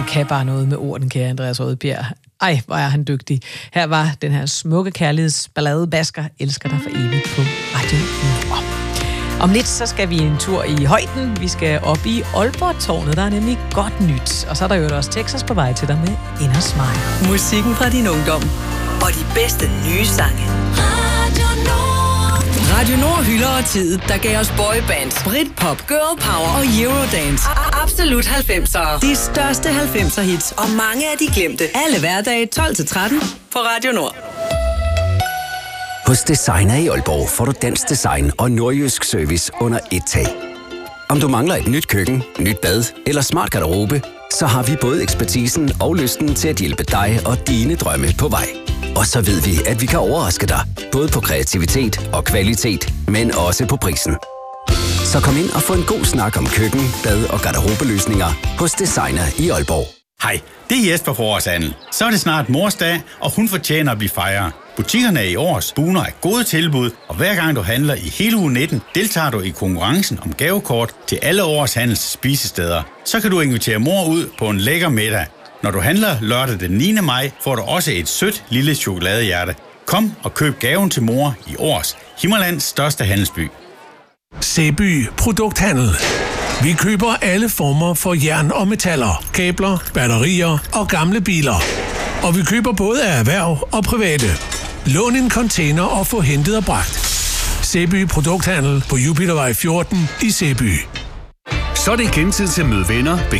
kan bare noget med ord, den kære Andreas Odbjerg. Ej, hvor er han dygtig. Her var den her smukke kærlighedsballade Basker elsker dig for evigt på Radio Nord. Om lidt så skal vi en tur i højden. Vi skal op i Aalborg-tårnet. Der er nemlig godt nyt. Og så er der jo også Texas på vej til dig med Inner Smile. Musikken fra din ungdom og de bedste nye sange. Radio Nord hylder årtiet, der gav os boybands, Britpop, Girl Power og Eurodance. Absolut 90'ere. De største 90'er hits og mange af de glemte. Alle hverdage 12-13 på Radio Nord. Hos Designer i Aalborg får du dansk design og nordjysk service under et tag. Om du mangler et nyt køkken, nyt bad eller smart garderobe, så har vi både ekspertisen og lysten til at hjælpe dig og dine drømme på vej. Og så ved vi, at vi kan overraske dig, både på kreativitet og kvalitet, men også på prisen. Så kom ind og få en god snak om køkken, bad og garderobeløsninger hos Designer i Aalborg. Hej, det er Jesper fra Årshandel. Så er det snart morsdag, og hun fortjener at blive fejret. Butikkerne i Års buner af gode tilbud, og hver gang du handler i hele uge 19, deltager du i konkurrencen om gavekort til alle Års Handels spisesteder. Så kan du invitere mor ud på en lækker middag. Når du handler lørdag den 9. maj, får du også et sødt lille chokoladehjerte. Kom og køb gaven til mor i Års, Himmerlands største handelsby. Sæby Produkthandel. Vi køber alle former for jern og metaller, kabler, batterier og gamle biler. Og vi køber både af erhverv og private. Lån en container og få hentet og bragt. Sæby Produkthandel på Jupitervej 14 i Sæby. Så er det igen tid til at møde venner,